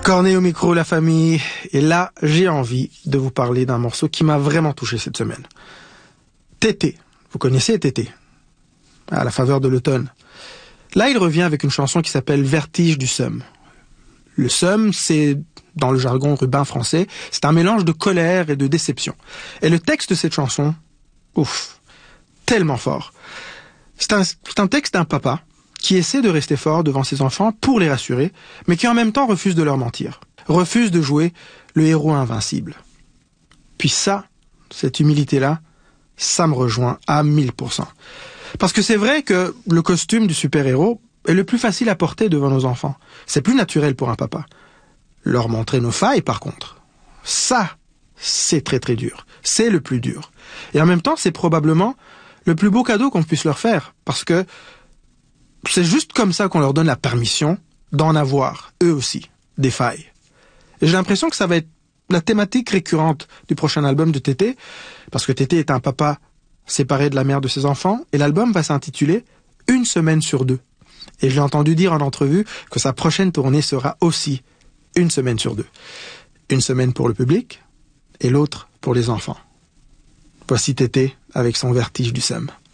Cornet au micro, la famille. Et là, j'ai envie de vous parler d'un morceau qui m'a vraiment touché cette semaine. Tété. Vous connaissez Tété? À la faveur de l'automne. Là, il revient avec une chanson qui s'appelle Vertige du seum. Le seum, c'est, dans le jargon urbain français, c'est un mélange de colère et de déception. Et le texte de cette chanson, ouf, tellement fort. C'est un texte d'un papa qui essaie de rester fort devant ses enfants pour les rassurer, mais qui en même temps refuse de leur mentir, refuse de jouer le héros invincible. Puis ça, cette humilité-là, ça me rejoint à 1000%. Parce que c'est vrai que le costume du super-héros est le plus facile à porter devant nos enfants. C'est plus naturel pour un papa. Leur montrer nos failles, par contre, ça, c'est très très dur. C'est le plus dur. Et en même temps, c'est probablement le plus beau cadeau qu'on puisse leur faire. Parce que c'est juste comme ça qu'on leur donne la permission d'en avoir, eux aussi, des failles. Et j'ai l'impression que ça va être la thématique récurrente du prochain album de Tété, parce que Tété est un papa séparé de la mère de ses enfants, et l'album va s'intituler « Une semaine sur deux ». Et j'ai entendu dire en entrevue que sa prochaine tournée sera aussi une semaine sur deux. Une semaine pour le public, et l'autre pour les enfants. Voici Tété avec son vertige du seum.